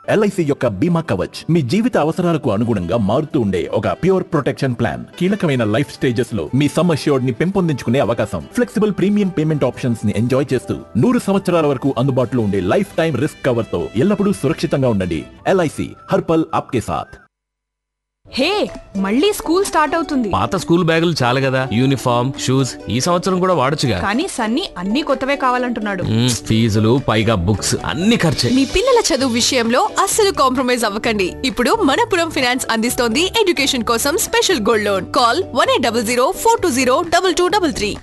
LIC యొక్క బీమా కవచ్ మీ జీవిత అవసరాలకు అనుగుణంగా మారుతూ ఉండే ఒక ప్యూర్ ప్రొటెక్షన్ ప్లాన్. కీలకమైన లైఫ్ స్టేజెస్ లో మీ సమ్ అష్యూర్డ్ ని పెంపొందించుకునే అవకాశం, ఫ్లెక్సిబుల్ ప్రీమియం పేమెంట్ ఆప్షన్స్ ని ఎంజాయ్ చేస్తూ 100 సంవత్సరాల వరకు అందుబాటులో ఉండే లైఫ్ టైం రిస్క్ కవర్ తో ఎల్లప్పుడూ సురక్షితంగా ఉండండి. ఎల్ఐసి హర్ పల్ ఆప్కే సాథ్. హే, మళ్ళీ స్కూల్ స్టార్ట్ అవుతుంది. పాత స్కూల్ బ్యాగులు చాలు కదా, యూనిఫామ్ షూస్ ఈ సంవత్సరం కూడా వాడొచ్చుగా. కానీ సన్నీ అన్ని కొత్తవే కావాలంటున్నాడు. ఫీజులు పైగా బుక్స్ అన్ని ఖర్చే. మీ పిల్లల చదువు విషయంలో అస్సలు కాంప్రమైజ్ అవ్వకండి. ఇప్పుడు మనపురం ఫైనాన్స్ అందిస్తోంది ఎడ్యుకేషన్ కోసం స్పెషల్ గోల్డ్ లోన్. కాల్ 1800 420 2233.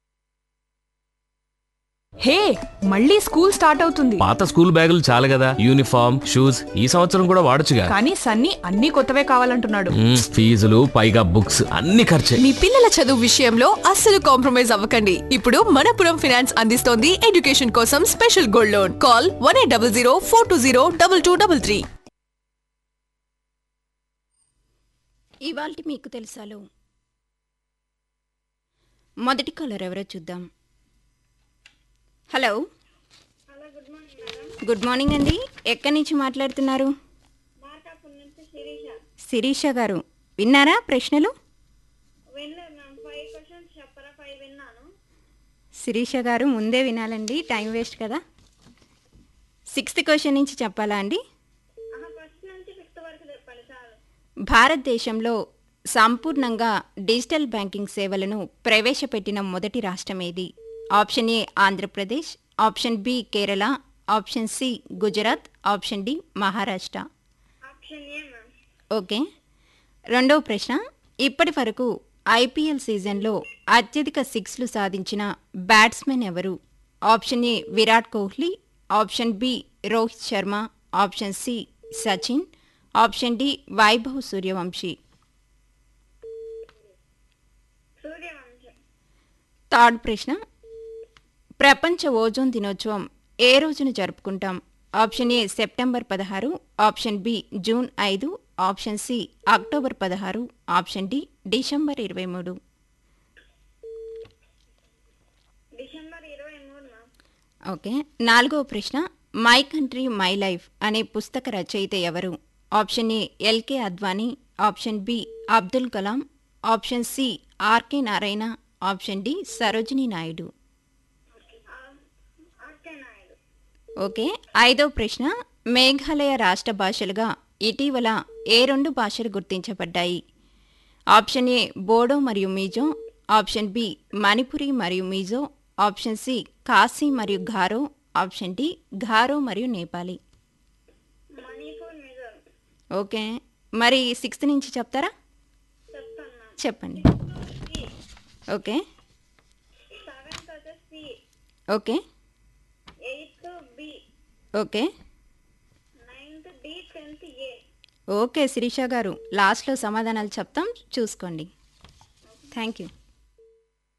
హే, మళ్ళీ స్కూల్ స్టార్ట్ అవుతుంది. పాత స్కూల్ బ్యాగులు చాలు కదా, యూనిఫామ్ షూస్ ఈ సంవత్సరం కూడా వాడొచ్చుగా. కానీ సన్నీ అన్ని కొత్తవే కావాలంటున్నాడు. ఫీజులు పైగా బుక్స్ అన్ని ఖర్చే. మీ పిల్లల చదువు విషయంలో అస్సలు కాంప్రమైజ్ అవ్వకండి. ఇప్పుడు మనపురం ఫైనాన్స్ అందిస్తోంది ఎడ్యుకేషన్ కోసం స్పెషల్ గోల్డ్ లోన్. కాల్ 1800 420 2233. ఇవాల్టి మీకు తెలుసాలో మొదటి కాలర్ ఎవరో చూద్దాం. హలో, గుడ్ మార్నింగ్ అండి. ఎక్కడి నుంచి మాట్లాడుతున్నారు? శిరీష గారు, విన్నారా ప్రశ్నలు? శిరీష గారు ముందే వినాలండి, టైం వేస్ట్ కదా. 6th క్వశ్చన్ నుంచి చెప్పాలా అండి? భారతదేశంలో సంపూర్ణంగా డిజిటల్ బ్యాంకింగ్ సేవలను ప్రవేశపెట్టిన మొదటి రాష్ట్రం ఏది? Option A Andhra Pradesh, option B Kerala, option C Gujarat, option D Maharashtra. Okay, రెండవ ప్రశ్న. ఇప్పటి వరకు ఐపీఎల్ సీజన్లో అత్యధిక 6లు సాధించిన బ్యాట్స్మెన్ ఎవరు? Option A Virat Kohli, option B Rohit Sharma, option C Sachin, option D Vaibhav Suryavanshi. Third ప్రశ్న. ప్రపంచ ఓజోన్ దినోత్సవం ఏ రోజున జరుపుకుంటాం? Option A September 16, option B June 5, option C October 16, option D December 23. Okay, నాలుగవ ప్రశ్న. మై కంట్రీ మై లైఫ్ అనే పుస్తక రచయిత ఎవరు? Option A LK Advani, option B Abdul Kalam, option C RK Narayana, option D Sarojini Naidu. Okay, ఐదవ ప్రశ్న. మేఘాలయ రాష్ట్ర భాషలుగా ఇటీవల ఏ 2 భాషలు గుర్తించబడ్డాయి? ఆప్షన్ ఏ బోడో మరియు మీజో, ఆప్షన్ బి మణిపురి మరియు మీజో, ఆప్షన్ సి ఖాసీ మరియు ఘారో, ఆప్షన్ డి ఘారో మరియు నేపాలి. ఓకే, మరి 6th నుంచి చెప్తారా? చెప్పండి. Okay okay okay okay Sirisha గారు, లాస్ట్లో సమాధానాలు చెప్తాం, చూసుకోండి. Thank you.